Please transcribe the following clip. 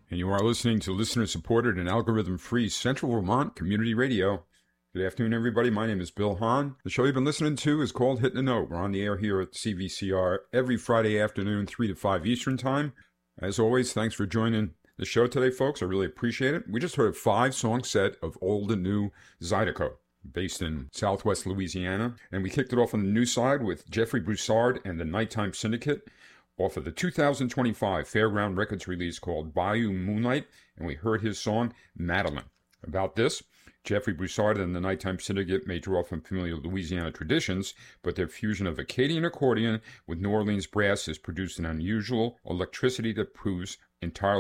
And you are listening to listener-supported and algorithm-free Central Vermont Community Radio. Good afternoon, everybody. My name is Bill Hahn. The show you've been listening to is called Hitting a Note. We're on the air here at CVCR every Friday afternoon, 3 to 5 Eastern Time. As always, thanks for joining the show today, folks. I really appreciate it. We just heard a 5-song set of old and new Zydeco, based in southwest Louisiana. And we kicked it off on the new side with Jeffrey Broussard and the Nighttime Syndicate off of the 2025 Fairground Records release called Bayou Moonlight, and we heard his song, Madeline. About this, Jeffrey Broussard and the Nighttime Syndicate may draw from familiar Louisiana traditions, but their fusion of Acadian accordion with New Orleans brass has produced an unusual electricity that proves entirely